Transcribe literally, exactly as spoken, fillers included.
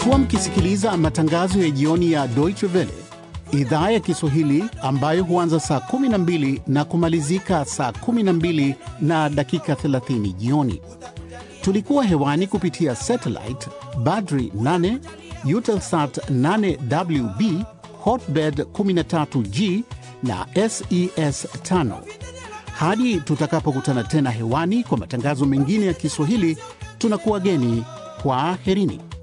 Mlikuwa mkisikiliza matangazo ya jioni ya Deutsche Welle, idhaa ya Kiswahili ambayo huanza saa kumi na mbili na kumalizika saa kumi na mbili na dakika thelathini jioni. Tulikuwa hewani kupitia satellite Badri nane, Eutelsat nane W B, Hotbird kumi na tatu G na S E S tano. Hadi tutakapokutana tena hewani kwa matangazo mengine ya Kiswahili, tunakuwageni kwa herini.